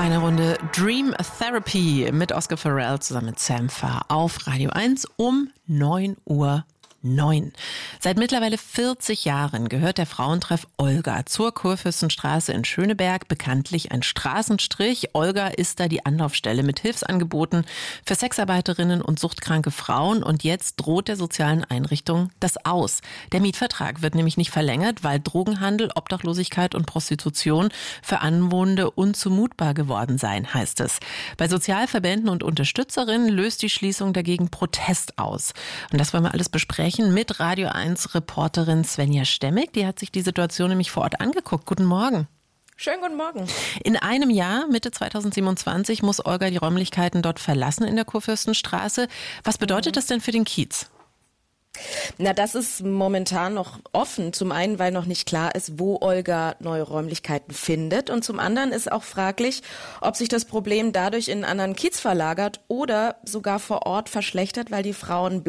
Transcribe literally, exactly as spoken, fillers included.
Eine Runde Dream Therapy mit Oscar Farrell zusammen mit Sam Farr auf Radio eins um neun Uhr neun. Seit mittlerweile vierzig Jahren gehört der Frauentreff Olga zur Kurfürstenstraße in Schöneberg, bekanntlich ein Straßenstrich. Olga ist da die Anlaufstelle mit Hilfsangeboten für Sexarbeiterinnen und suchtkranke Frauen. Und jetzt droht der sozialen Einrichtung das Aus. Der Mietvertrag wird nämlich nicht verlängert, weil Drogenhandel, Obdachlosigkeit und Prostitution für Anwohnende unzumutbar geworden seien, heißt es. Bei Sozialverbänden und Unterstützerinnen löst die Schließung dagegen Protest aus. Und das wollen wir alles besprechen mit Radio eins Reporterin Svenja Stemmig. Die hat sich die Situation nämlich vor Ort angeguckt. Guten Morgen. Schönen guten Morgen. In einem Jahr, Mitte zweitausendsiebenundzwanzig, muss Olga die Räumlichkeiten dort verlassen in der Kurfürstenstraße. Was bedeutet das denn für den Kiez? Na, das ist momentan noch offen. Zum einen, weil noch nicht klar ist, wo Olga neue Räumlichkeiten findet. Und zum anderen ist auch fraglich, ob sich das Problem dadurch in einen anderen Kiez verlagert oder sogar vor Ort verschlechtert, weil die Frauen